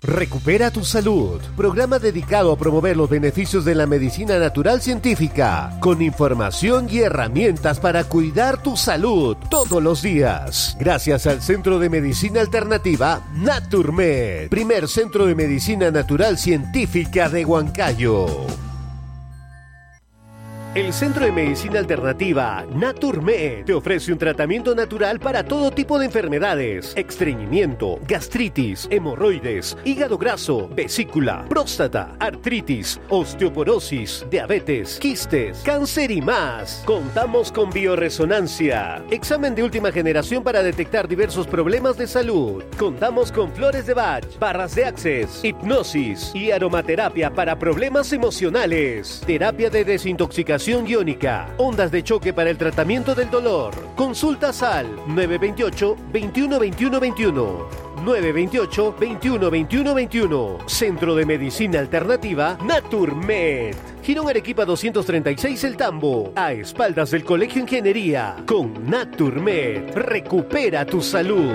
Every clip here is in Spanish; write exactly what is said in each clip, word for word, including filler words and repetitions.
Recupera tu salud, programa dedicado a promover los beneficios de la medicina natural científica, con información y herramientas para cuidar tu salud todos los días. Gracias al Centro de Medicina Alternativa Naturmed, primer centro de medicina natural científica de Huancayo. El Centro de Medicina Alternativa Naturmed te ofrece un tratamiento natural para todo tipo de enfermedades: estreñimiento, gastritis, hemorroides, hígado graso, vesícula, próstata, artritis, osteoporosis, diabetes, quistes, cáncer y más. Contamos con bioresonancia, examen de última generación para detectar diversos problemas de salud. Contamos con flores de Bach, barras de Access, hipnosis y aromaterapia para problemas emocionales, terapia de desintoxicación iónica, ondas de choque para el tratamiento del dolor. Consultas al nueve dos ocho, veintiuno veintiuno veintiuno. nueve dos ocho, veintiuno veintiuno veintiuno. Centro de Medicina Alternativa Naturmed. Girón Arequipa doscientos treinta y seis El Tambo, a espaldas del Colegio Ingeniería. Con Naturmed, recupera tu salud.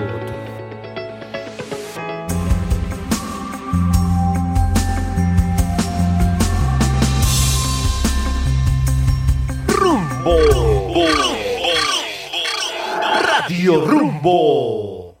Rumbo. Radio Rumbo.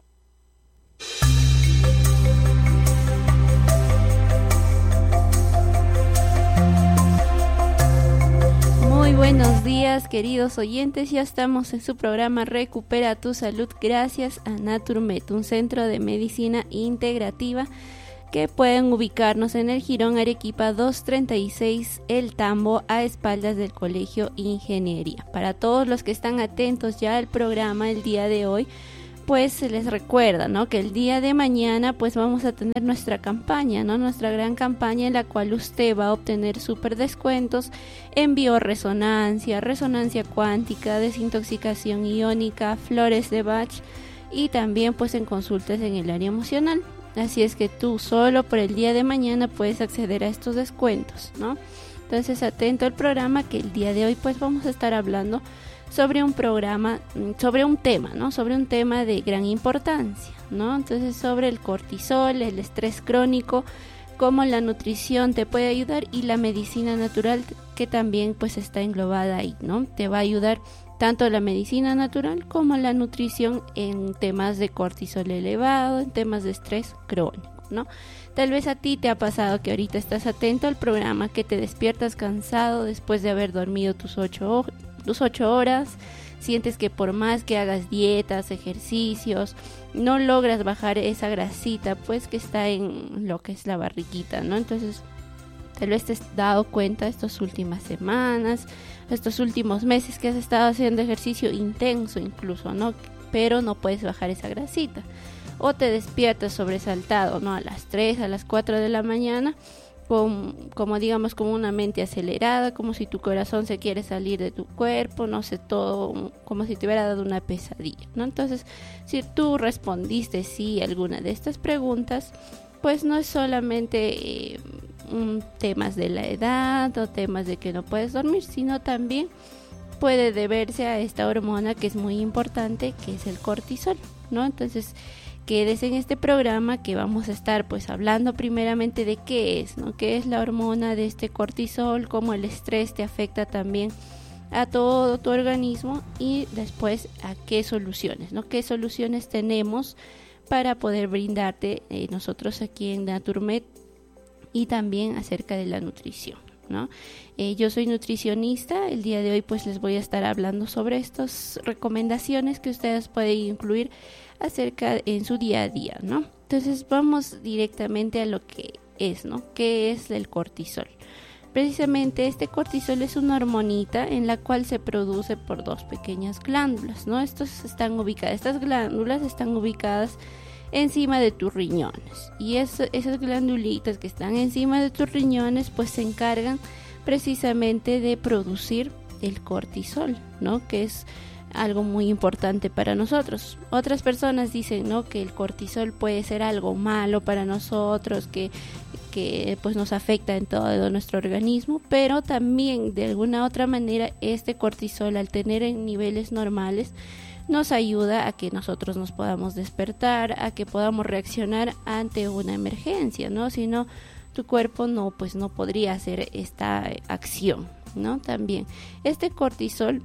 Muy buenos días, queridos oyentes. Ya estamos en su programa Recupera tu Salud gracias a Naturmed, un centro de medicina integrativa que pueden ubicarnos en el Girón Arequipa doscientos treinta y seis El Tambo, a espaldas del Colegio Ingeniería. Para todos los que están atentos ya al programa el día de hoy, pues se les recuerda, ¿no?, que el día de mañana pues vamos a tener nuestra campaña, ¿no?, nuestra gran campaña en la cual usted va a obtener súper descuentos en bioresonancia, resonancia cuántica, desintoxicación iónica, flores de Bach y también pues en consultas en el área emocional. Así es que tú solo por el día de mañana puedes acceder a estos descuentos, ¿no? Entonces atento al programa, que el día de hoy pues vamos a estar hablando sobre un programa, sobre un tema, ¿no? Sobre un tema de gran importancia, ¿no? Entonces sobre el cortisol, el estrés crónico, cómo la nutrición te puede ayudar y la medicina natural que también pues está englobada ahí, ¿no? Te va a ayudar tanto la medicina natural como la nutrición en temas de cortisol elevado, en temas de estrés crónico, ¿no? Tal vez a ti te ha pasado que ahorita estás atento al programa, que te despiertas cansado después de haber dormido tus ocho, tus ocho horas, sientes que por más que hagas dietas, ejercicios, no logras bajar esa grasita, pues que está en lo que es la barriguita, ¿no? Entonces, tal vez te has dado cuenta estas últimas semanas, estos últimos meses que has estado haciendo ejercicio intenso incluso, ¿no? Pero no puedes bajar esa grasita. O te despiertas sobresaltado, ¿no? A las tres, a las cuatro de la mañana, con, como digamos, con una mente acelerada, como si tu corazón se quiere salir de tu cuerpo, no sé, todo como si te hubiera dado una pesadilla, ¿no? Entonces, si tú respondiste sí a alguna de estas preguntas, pues no es solamente eh, um, temas de la edad o temas de que no puedes dormir, sino también puede deberse a esta hormona que es muy importante, que es el cortisol, ¿no? Entonces, quédese en este programa que vamos a estar pues hablando primeramente de qué es, ¿no? Qué es la hormona de este cortisol, cómo el estrés te afecta también a todo tu organismo y después a qué soluciones, ¿no? Qué soluciones tenemos para poder brindarte eh, nosotros aquí en Naturmed y también acerca de la nutrición, ¿no? Eh, yo soy nutricionista. El día de hoy pues les voy a estar hablando sobre estas recomendaciones que ustedes pueden incluir acerca en su día a día, ¿no? Entonces vamos directamente a lo que es, ¿no? ¿Qué es el cortisol? Precisamente este cortisol es una hormonita en la cual se produce por dos pequeñas glándulas, ¿no? Estos están ubicadas, estas glándulas están ubicadas encima de tus riñones y es, esas glandulitas que están encima de tus riñones pues se encargan precisamente de producir el cortisol, ¿no? Que es algo muy importante para nosotros. Otras personas dicen, ¿no?, que el cortisol puede ser algo malo para nosotros, que, que pues nos afecta en todo nuestro organismo, pero también de alguna otra manera este cortisol, al tener en niveles normales, nos ayuda a que nosotros nos podamos despertar, a que podamos reaccionar ante una emergencia, ¿no? Si no, tu cuerpo no, pues no podría hacer esta acción, ¿no? También este cortisol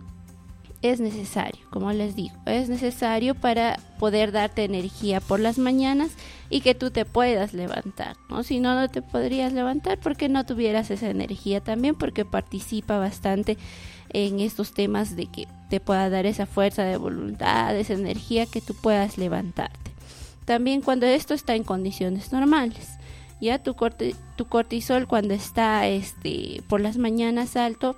es necesario, como les digo, es necesario para poder darte energía por las mañanas y que tú te puedas levantar, ¿no? Si no, no te podrías levantar porque no tuvieras esa energía también, porque participa bastante en estos temas de que te pueda dar esa fuerza de voluntad, esa energía que tú puedas levantarte. También cuando esto está en condiciones normales, ya tu, corti- tu cortisol cuando está este por las mañanas alto,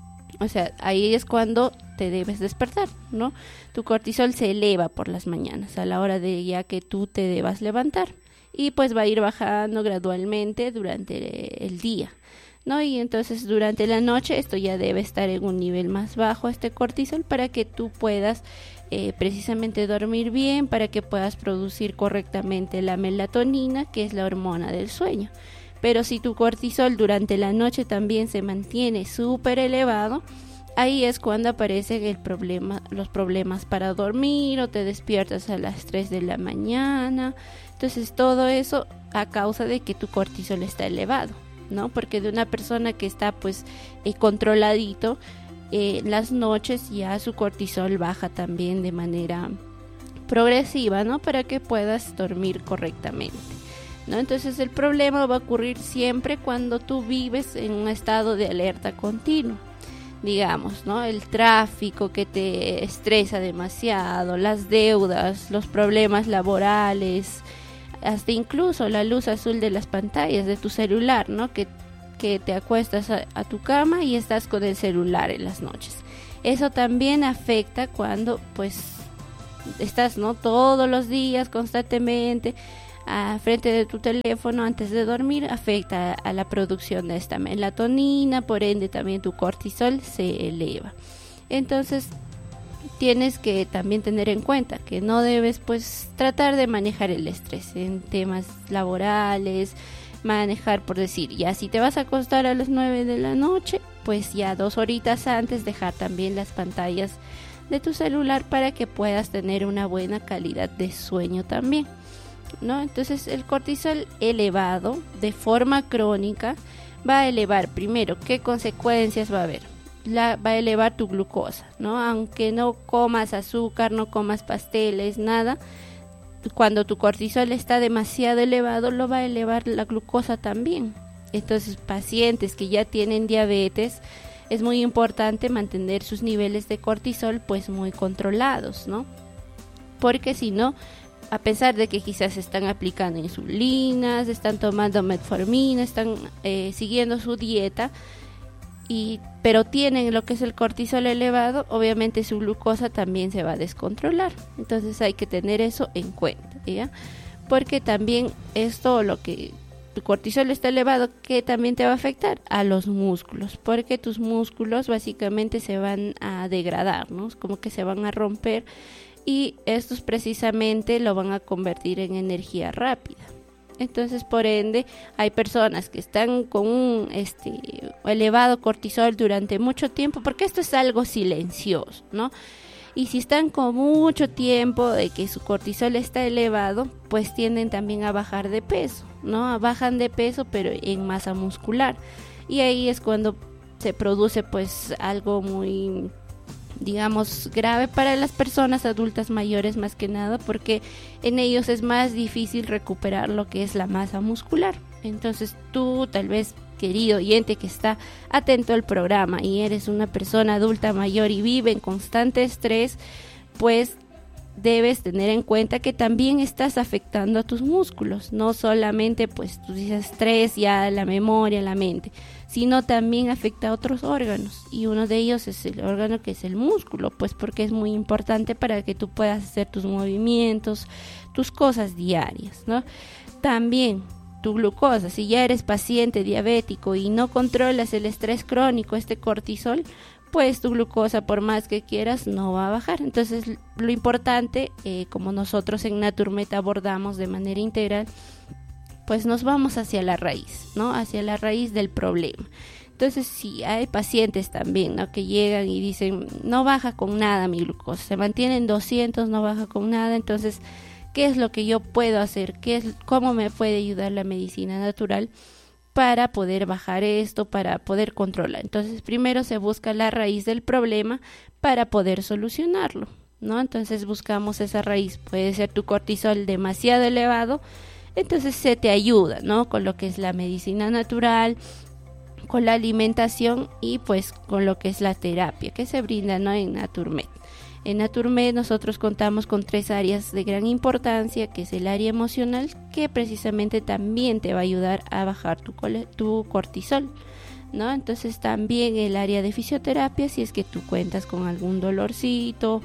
o sea, ahí es cuando te debes despertar, ¿no? Tu cortisol se eleva por las mañanas a la hora de ya que tú te debas levantar y pues va a ir bajando gradualmente durante el día, ¿no? Y entonces durante la noche esto ya debe estar en un nivel más bajo, este cortisol, para que tú puedas eh, precisamente dormir bien, para que puedas producir correctamente la melatonina, que es la hormona del sueño. Pero si tu cortisol durante la noche también se mantiene súper elevado, ahí es cuando aparecen el problema, los problemas para dormir, o te despiertas a las tres de la mañana. Entonces todo eso a causa de que tu cortisol está elevado, ¿no? Porque de una persona que está pues eh, controladito, eh, las noches ya su cortisol baja también de manera progresiva, ¿no? Para que puedas dormir correctamente, ¿no? Entonces el problema va a ocurrir siempre cuando tú vives en un estado de alerta continua. Digamos, ¿no? El tráfico que te estresa demasiado, las deudas, los problemas laborales, hasta incluso la luz azul de las pantallas de tu celular, ¿no? Que, que te acuestas a, a tu cama y estás con el celular en las noches. Eso también afecta cuando pues estás, ¿no? Todos los días constantemente a frente de tu teléfono antes de dormir, afecta a la producción de esta melatonina, por ende también tu cortisol se eleva. Entonces tienes que también tener en cuenta que no debes pues tratar de manejar el estrés en temas laborales, manejar por decir, ya si te vas a acostar a las nueve de la noche, pues ya dos horitas antes dejar también las pantallas de tu celular para que puedas tener una buena calidad de sueño también, ¿no? Entonces el cortisol elevado de forma crónica va a elevar primero, ¿qué consecuencias va a haber? La, va a elevar tu glucosa, ¿no? Aunque no comas azúcar, no comas pasteles, nada, cuando tu cortisol está demasiado elevado, lo va a elevar la glucosa también. Entonces pacientes que ya tienen diabetes, es muy importante mantener sus niveles de cortisol pues muy controlados, ¿no? Porque si no, a pesar de que quizás están aplicando insulinas, están tomando metformina, están eh, siguiendo su dieta, y, pero tienen lo que es el cortisol elevado, obviamente su glucosa también se va a descontrolar. Entonces hay que tener eso en cuenta, ¿ya? Porque también esto, lo que tu cortisol está elevado, ¿qué también te va a afectar? A los músculos, porque tus músculos básicamente se van a degradar, ¿no? Como que se van a romper, y estos precisamente lo van a convertir en energía rápida. Entonces, por ende, hay personas que están con un este, elevado cortisol durante mucho tiempo, porque esto es algo silencioso, ¿no? Y si están con mucho tiempo de que su cortisol está elevado, pues tienden también a bajar de peso, ¿no? Bajan de peso, pero en masa muscular. Y ahí es cuando se produce pues algo muy, digamos, grave para las personas adultas mayores, más que nada, porque en ellos es más difícil recuperar lo que es la masa muscular. Entonces tú, tal vez, querido oyente que está atento al programa y eres una persona adulta mayor y vive en constante estrés, pues debes tener en cuenta que también estás afectando a tus músculos, no solamente pues tú dices estrés, ya la memoria, la mente, sino también afecta a otros órganos, y uno de ellos es el órgano que es el músculo, pues porque es muy importante para que tú puedas hacer tus movimientos, tus cosas diarias, ¿no? También tu glucosa, si ya eres paciente diabético y no controlas el estrés crónico, este cortisol, pues tu glucosa, por más que quieras, no va a bajar. Entonces lo importante, eh, como nosotros en Naturmed abordamos de manera integral, pues nos vamos hacia la raíz, ¿no? Hacia la raíz del problema. Entonces sí, hay pacientes también, ¿no? Que llegan y dicen, no baja con nada mi glucosa, se mantiene en doscientos, no baja con nada. Entonces, ¿qué es lo que yo puedo hacer? ¿Qué es, cómo me puede ayudar la medicina natural para poder bajar esto, para poder controlar? Entonces, primero se busca la raíz del problema para poder solucionarlo, ¿no? Entonces buscamos esa raíz. Puede ser tu cortisol demasiado elevado, entonces se te ayuda, ¿no? Con lo que es la medicina natural, con la alimentación y pues con lo que es la terapia que se brinda, ¿no? En Naturmed. En Naturmed nosotros contamos con tres áreas de gran importancia, que es el área emocional, que precisamente también te va a ayudar a bajar tu, tu cortisol, ¿no? Entonces también el área de fisioterapia, si es que tú cuentas con algún dolorcito,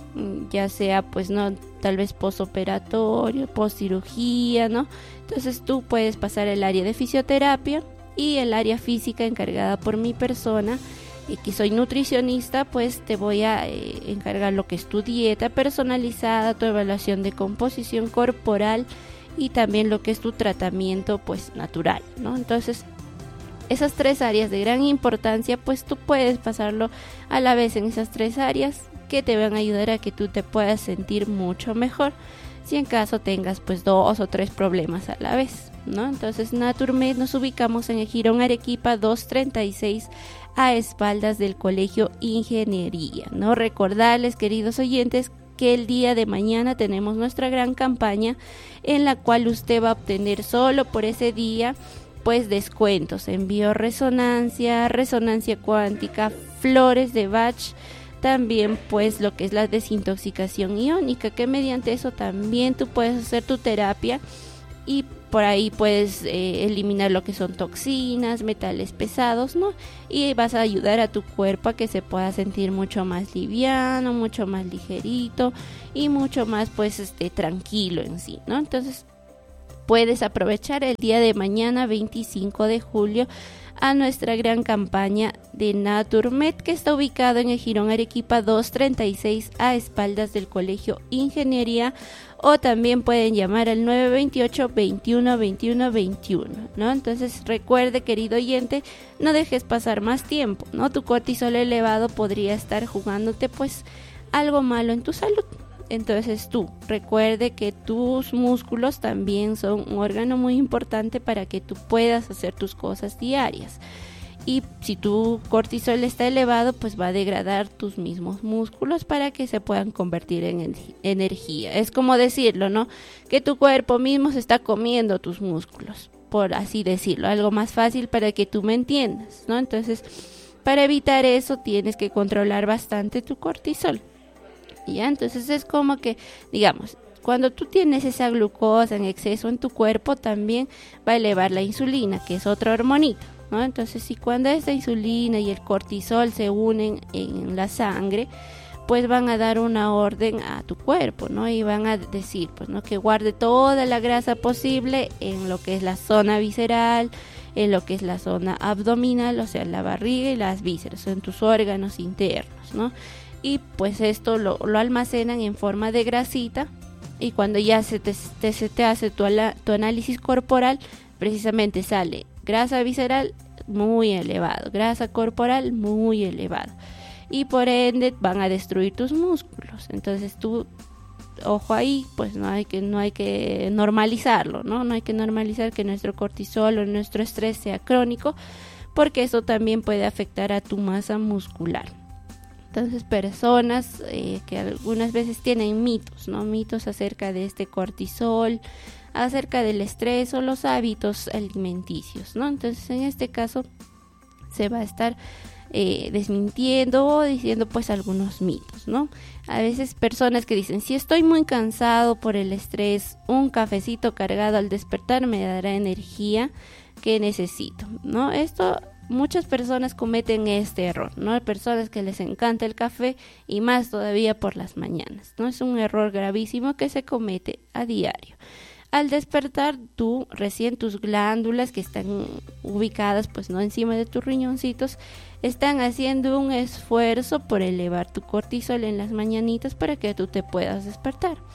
ya sea pues no, tal vez postoperatorio, postcirugía, ¿no? Entonces tú puedes pasar el área de fisioterapia, y el área física encargada por mi persona, y que soy nutricionista, pues te voy a eh, encargar lo que es tu dieta personalizada, tu evaluación de composición corporal y también lo que es tu tratamiento pues natural, ¿no? Entonces esas tres áreas de gran importancia, pues tú puedes pasarlo a la vez en esas tres áreas, que te van a ayudar a que tú te puedas sentir mucho mejor si en caso tengas pues dos o tres problemas a la vez, ¿no? Entonces Naturmed nos ubicamos en el Jirón Arequipa doscientos treinta y seis, a espaldas del Colegio Ingeniería, ¿no? Recordarles, queridos oyentes, que el día de mañana tenemos nuestra gran campaña, en la cual usted va a obtener solo por ese día pues descuentos en bioresonancia, resonancia cuántica, flores de Bach, también pues lo que es la desintoxicación iónica, que mediante eso también tú puedes hacer tu terapia y por ahí puedes eh, eliminar lo que son toxinas, metales pesados, ¿no? Y vas a ayudar a tu cuerpo a que se pueda sentir mucho más liviano, mucho más ligerito y mucho más pues este tranquilo en sí, ¿no? Entonces puedes aprovechar el día de mañana veinticinco de julio a nuestra gran campaña de Naturmed, que está ubicado en el Jirón Arequipa doscientos treinta y seis, a espaldas del Colegio Ingeniería, o también pueden llamar al nueve veintiocho, veintiuno, veintiuno, veintiuno, ¿no? Entonces recuerde, querido oyente, no dejes pasar más tiempo, ¿no? Tu cortisol elevado podría estar jugándote pues algo malo en tu salud. Entonces tú recuerde que tus músculos también son un órgano muy importante para que tú puedas hacer tus cosas diarias, y si tu cortisol está elevado pues va a degradar tus mismos músculos para que se puedan convertir en energía. Es como decirlo, ¿no? Que tu cuerpo mismo se está comiendo tus músculos, por así decirlo, algo más fácil para que tú me entiendas, ¿no? Entonces para evitar eso tienes que controlar bastante tu cortisol. ¿Ya? Entonces es como que, digamos, cuando tú tienes esa glucosa en exceso en tu cuerpo, también va a elevar la insulina, que es otra hormonita, ¿no? Entonces, si cuando esta insulina y el cortisol se unen en la sangre, pues van a dar una orden a tu cuerpo, ¿no? Y van a decir, pues, ¿no? Que guarde toda la grasa posible en lo que es la zona visceral, en lo que es la zona abdominal, o sea, la barriga y las vísceras, en tus órganos internos, ¿no? Y pues esto lo, lo almacenan en forma de grasita, y cuando ya se te, te, se te hace tu, ala, tu análisis corporal, precisamente sale grasa visceral muy elevado, grasa corporal muy elevado, y por ende van a destruir tus músculos. Entonces tú, ojo ahí, pues no hay que no hay que normalizarlo, ¿no? No hay que normalizar que nuestro cortisol o nuestro estrés sea crónico, porque eso también puede afectar a tu masa muscular. Entonces, personas eh, que algunas veces tienen mitos, ¿no? Mitos acerca de este cortisol, acerca del estrés o los hábitos alimenticios, ¿no? Entonces, en este caso, se va a estar eh, desmintiendo o diciendo, pues, algunos mitos, ¿no? A veces personas que dicen, si estoy muy cansado por el estrés, un cafecito cargado al despertar me dará energía que necesito, ¿no? Esto... Muchas personas cometen este error, ¿no? Hay personas que les encanta el café y más todavía por las mañanas, ¿no? Es un error gravísimo que se comete a diario. Al despertar, tú, recién tus glándulas que están ubicadas, pues no encima de tus riñoncitos, están haciendo un esfuerzo por elevar tu cortisol en las mañanitas para que tú te puedas despertar.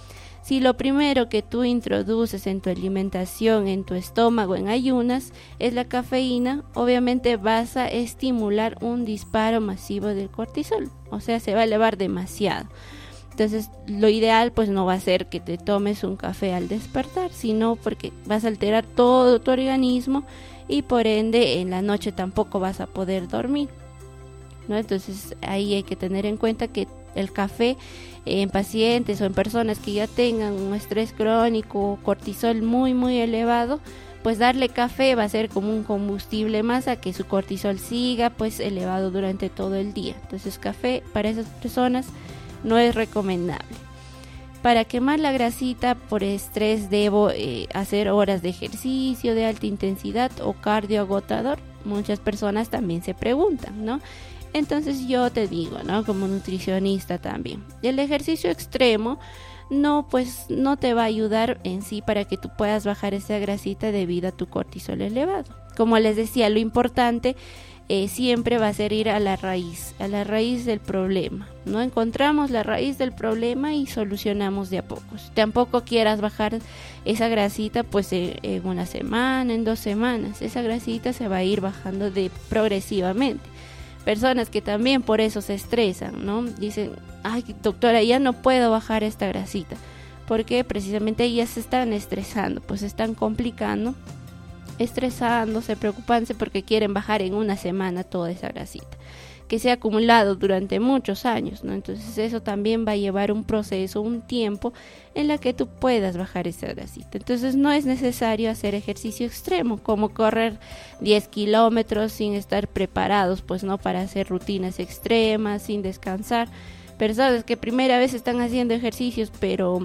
Si lo primero que tú introduces en tu alimentación, en tu estómago, en ayunas, es la cafeína, obviamente vas a estimular un disparo masivo del cortisol, o sea, se va a elevar demasiado. Entonces, lo ideal pues no va a ser que te tomes un café al despertar, sino porque vas a alterar todo tu organismo y por ende en la noche tampoco vas a poder dormir, ¿no? Entonces, ahí hay que tener en cuenta que el café eh, en pacientes o en personas que ya tengan un estrés crónico, cortisol muy muy elevado, pues darle café va a ser como un combustible más a que su cortisol siga pues elevado durante todo el día. Entonces, café para esas personas no es recomendable. Para quemar la grasita por estrés debo eh, hacer horas de ejercicio de alta intensidad o cardio agotador. Muchas personas también se preguntan, ¿no? Entonces yo te digo, ¿no? Como nutricionista también, el ejercicio extremo no, pues no te va a ayudar en sí para que tú puedas bajar esa grasita debido a tu cortisol elevado. Como les decía, lo importante Eh, siempre va a ser ir a la raíz, a la raíz del problema, ¿no? Encontramos la raíz del problema y solucionamos de a pocos. Tampoco quieras bajar esa grasita pues en, en una semana, en dos semanas. Esa grasita se va a ir bajando de progresivamente. Personas que también por eso se estresan, ¿no? Dicen, ay doctora, ya no puedo bajar esta grasita. Porque precisamente ellas se están estresando, pues se están complicando, estresándose, preocupándose porque quieren bajar en una semana toda esa grasita que se ha acumulado durante muchos años, ¿no? Entonces eso también va a llevar un proceso, un tiempo en la que tú puedas bajar esa grasita. Entonces no es necesario hacer ejercicio extremo como correr diez kilómetros sin estar preparados, pues no, para hacer rutinas extremas, sin descansar. Personas que primera vez están haciendo ejercicios pero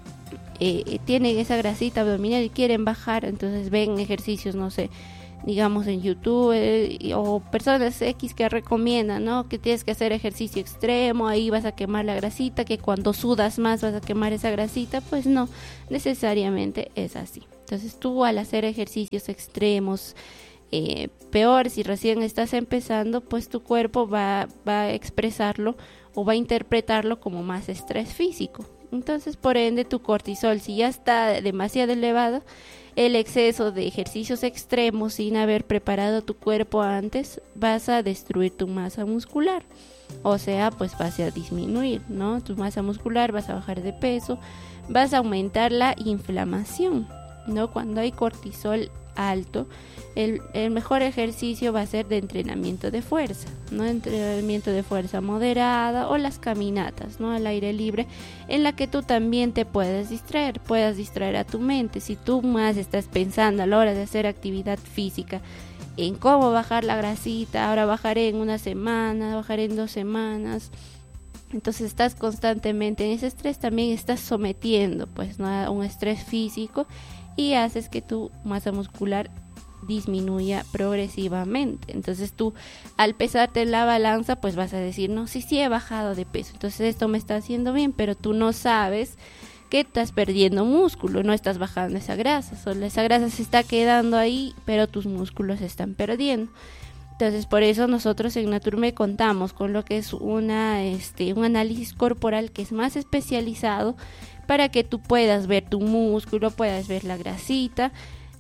Eh, tienen esa grasita abdominal y quieren bajar, entonces ven ejercicios, no sé, digamos en YouTube eh, o personas X que recomiendan, ¿no? Que tienes que hacer ejercicio extremo, ahí vas a quemar la grasita, que cuando sudas más vas a quemar esa grasita. Pues no, necesariamente es así. Entonces tú al hacer ejercicios extremos, eh, peor si recién estás empezando, pues tu cuerpo va, va a expresarlo o va a interpretarlo como más estrés físico. Entonces, por ende, tu cortisol, si ya está demasiado elevado, el exceso de ejercicios extremos sin haber preparado tu cuerpo antes, vas a destruir tu masa muscular. O sea, pues vas a disminuir, ¿no? Tu masa muscular, vas a bajar de peso, vas a aumentar la inflamación, ¿no? Cuando hay cortisol alto, el, el mejor ejercicio va a ser de entrenamiento de fuerza, ¿no? Entrenamiento de fuerza moderada o las caminatas, ¿no? Al aire libre, en la que tú también te puedes distraer, puedas distraer a tu mente. Si tú más estás pensando a la hora de hacer actividad física en cómo bajar la grasita, ahora bajaré en una semana, bajaré en dos semanas, entonces estás constantemente en ese estrés, también estás sometiendo pues, ¿no? a un estrés físico y haces que tu masa muscular disminuya progresivamente. Entonces tú al pesarte en la balanza pues vas a decir, no, sí, sí he bajado de peso, entonces esto me está haciendo bien, pero tú no sabes que estás perdiendo músculo, no estás bajando esa grasa, solo esa grasa se está quedando ahí, pero tus músculos se están perdiendo. Entonces por eso nosotros en Naturmed contamos con lo que es una, este, un análisis corporal que es más especializado para que tú puedas ver tu músculo, puedas ver la grasita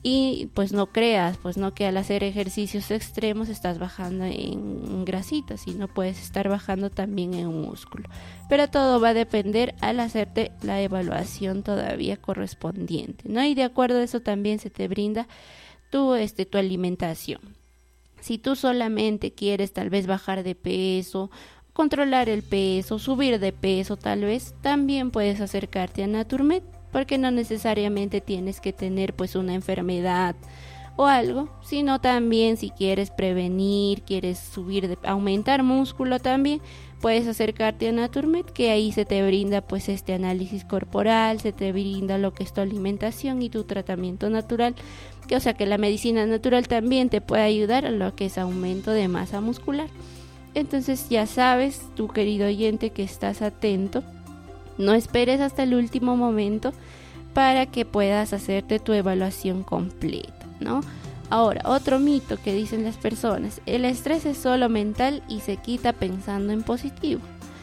y pues no creas, pues no que al hacer ejercicios extremos estás bajando en grasita, sino puedes estar bajando también en músculo. Pero todo va a depender al hacerte la evaluación todavía correspondiente, ¿no? Y de acuerdo a eso también se te brinda tu, este, tu alimentación. Si tú solamente quieres tal vez bajar de peso, controlar el peso, subir de peso tal vez, también puedes acercarte a Naturmed, porque no necesariamente tienes que tener pues una enfermedad o algo, sino también si quieres prevenir, quieres subir, de, aumentar músculo también, puedes acercarte a Naturmed, que ahí se te brinda pues este análisis corporal, se te brinda lo que es tu alimentación y tu tratamiento natural, que o sea que la medicina natural también te puede ayudar a lo que es aumento de masa muscular. Entonces ya sabes, tu querido oyente, que estás atento, no esperes hasta el último momento para que puedas hacerte tu evaluación completa, ¿no? Ahora, otro mito que dicen las personas, el estrés es solo mental y se quita pensando en positivo.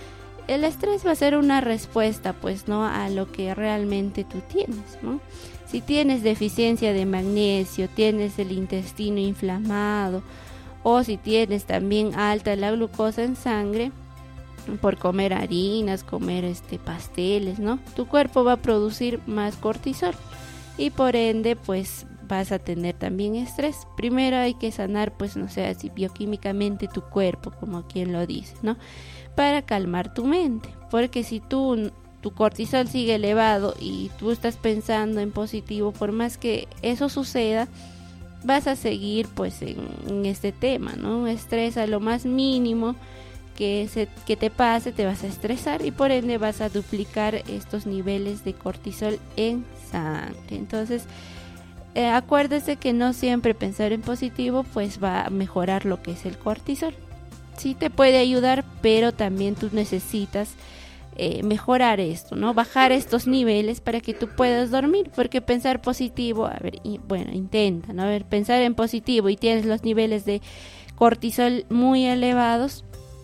el estrés va a ser una respuesta, pues, ¿no?, a lo que realmente tú tienes, ¿no? Si tienes deficiencia de magnesio, tienes el intestino inflamado, o si tienes también alta la glucosa en sangre, por comer harinas, comer este pasteles, ¿no?, tu cuerpo va a producir más cortisol y por ende, pues, vas a tener también estrés. Primero hay que sanar, pues, no sé, así bioquímicamente tu cuerpo, como quien lo dice, ¿no?, para calmar tu mente, porque si tú tu cortisol sigue elevado y tú estás pensando en positivo, por más que eso suceda, vas a seguir, pues, en, en este tema, ¿no? Estrés a lo más mínimo que se que te pase, te vas a estresar y por ende vas a duplicar estos niveles de cortisol en sangre. Entonces, eh, acuérdese que no siempre pensar en positivo pues va a mejorar lo que es el cortisol. Sí te puede ayudar, pero también tú necesitas eh, mejorar esto, ¿no? Bajar estos niveles para que tú puedas dormir, porque pensar positivo, a ver, y, bueno, intenta, ¿no? A ver, pensar en positivo y tienes los niveles de cortisol muy elevados,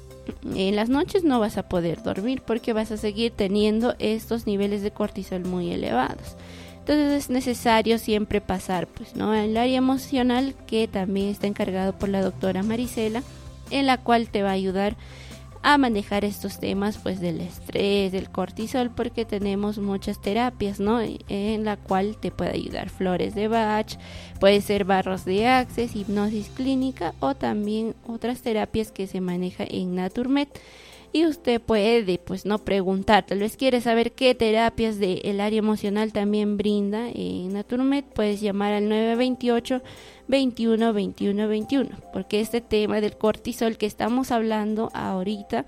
en las noches no vas a poder dormir porque vas a seguir teniendo estos niveles de cortisol muy elevados. Entonces es necesario siempre pasar, pues, ¿no?, el área emocional, que también está encargado por la doctora Marisela, en la cual te va a ayudar a manejar estos temas, pues, del estrés, del cortisol, porque tenemos muchas terapias, ¿no?, en la cual te puede ayudar flores de Bach, puede ser barros de Access, hipnosis clínica o también otras terapias que se maneja en Naturmed. Y usted puede, pues, no preguntar, tal vez quiere saber qué terapias del área emocional también brinda en Naturmed, puedes llamar al nueve veintiocho, veintiuno, veintiuno, veintiuno, porque este tema del cortisol que estamos hablando ahorita,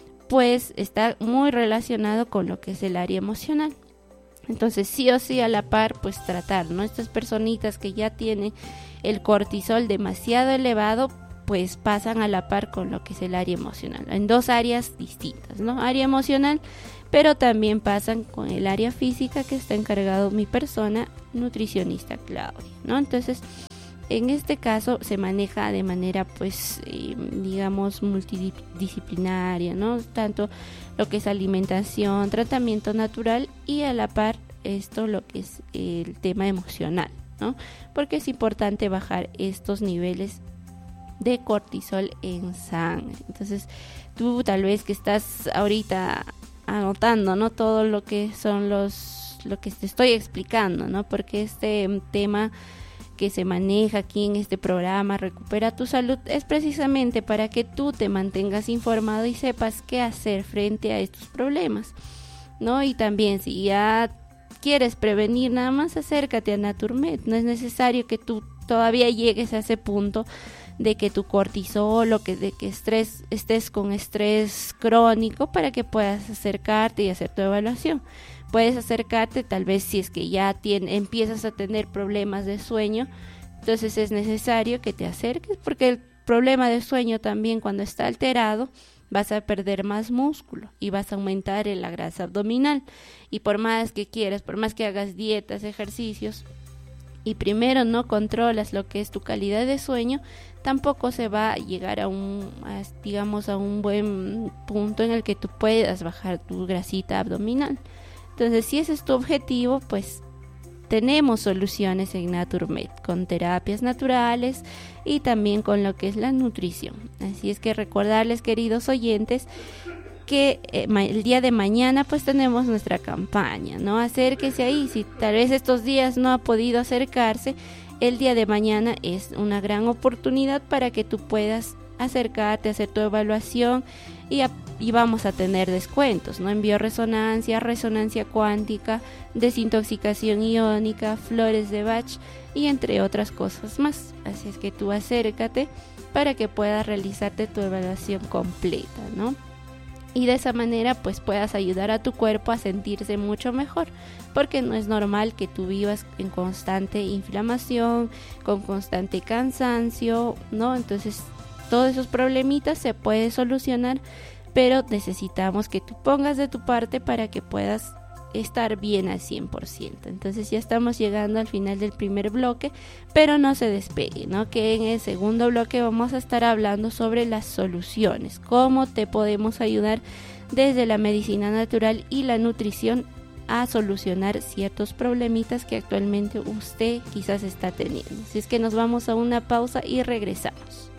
pues, está muy relacionado con lo que es el área emocional. Entonces, sí o sí, a la par, pues, tratar, ¿no? Estas personitas que ya tienen el cortisol demasiado elevado, pues pasan a la par con lo que es el área emocional, en dos áreas distintas, ¿no? Área emocional, pero también pasan con el área física, que está encargado mi persona, nutricionista Claudia, ¿no? Entonces, en este caso se maneja de manera, pues, eh, digamos, multidisciplinaria, ¿no? Tanto lo que es alimentación, tratamiento natural y a la par esto lo que es el tema emocional, ¿no? Porque es importante bajar estos niveles de cortisol en sangre. Entonces, tú tal vez que estás ahorita anotando, ¿no?, todo lo que son los, lo que te estoy explicando, ¿no?, porque este tema que se maneja aquí en este programa Recupera tu Salud es precisamente para que tú te mantengas informado y sepas qué hacer frente a estos problemas, ¿no? Y también, si ya quieres prevenir, nada más acércate a Naturmed. No es necesario que tú todavía llegues a ese punto de que tu cortisol o que de que estrés, estés con estrés crónico para que puedas acercarte y hacer tu evaluación. Puedes acercarte tal vez si es que ya tiene, empiezas a tener problemas de sueño, entonces es necesario que te acerques, porque el problema de sueño también, cuando está alterado, vas a perder más músculo y vas a aumentar en la grasa abdominal, y por más que quieras, por más que hagas dietas, ejercicios, y primero no controlas lo que es tu calidad de sueño, tampoco se va a llegar a un, a, digamos, a un buen punto en el que tú puedas bajar tu grasita abdominal. Entonces, si ese es tu objetivo, pues tenemos soluciones en Naturmed, con terapias naturales y también con lo que es la nutrición. Así es que recordarles, queridos oyentes, que eh, el día de mañana pues tenemos nuestra campaña, ¿no? Acérquese ahí, si tal vez estos días no ha podido acercarse, el día de mañana es una gran oportunidad para que tú puedas acercarte, hacer tu evaluación y, a, y vamos a tener descuentos, ¿no? En bioresonancia, resonancia cuántica, desintoxicación iónica, flores de Bach y entre otras cosas más. Así es que tú acércate para que puedas realizarte tu evaluación completa, ¿no? Y de esa manera pues puedas ayudar a tu cuerpo a sentirse mucho mejor, porque no es normal que tú vivas en constante inflamación, con constante cansancio, ¿no? Entonces todos esos problemitas se pueden solucionar, pero necesitamos que tú pongas de tu parte para que puedas estar bien al cien por ciento. Entonces ya estamos llegando al final del primer bloque, pero no se despegue, ¿no? Que en el segundo bloque vamos a estar hablando sobre las soluciones, cómo te podemos ayudar desde la medicina natural y la nutrición a solucionar ciertos problemitas que actualmente usted quizás está teniendo. Así es que nos vamos a una pausa y regresamos.